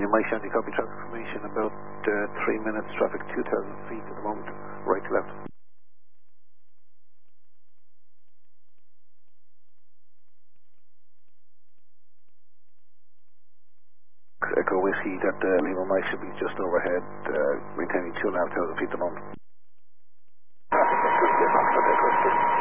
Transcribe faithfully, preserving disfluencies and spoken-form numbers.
Mike Shanty, copy traffic information, about uh, three minutes, traffic two thousand feet at the moment, right to left. Echo Whiskey, that uh, Lima Mike should be just overhead, uh, maintaining two and a half thousand feet at the moment.